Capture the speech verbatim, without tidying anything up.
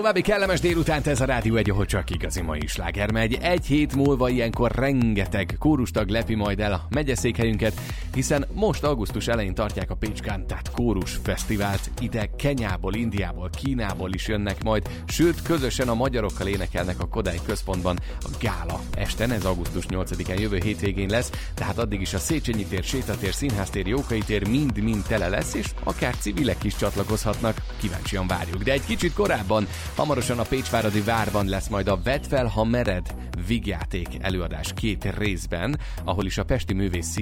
További kellemes délutánt, ez a Rádió egy, ahol csak igazi mai sláger megy. Egy hét múlva ilyenkor rengeteg kórustag lepi majd el a megyeszékhelyünket, hiszen most augusztus elején tartják a Pécs Cantát Kórus Fesztivált. Ide Kenyából, Indiából, Kínából is jönnek majd, sőt közösen a magyarokkal énekelnek a Kodály Központban a gála esten, ez augusztus nyolcadikán jövő hétvégén lesz, tehát addig is a Széchenyi tér, Sétatér, Színháztér, Jókai tér mind-mind tele lesz, és akár civilek is csatlakozhatnak, kíváncsian várjuk. De egy kicsit korábban, hamarosan a Pécsváradi Várban lesz majd a Vedd fel, ha mered vígjáték előadás két részben, ahol is a pesti művész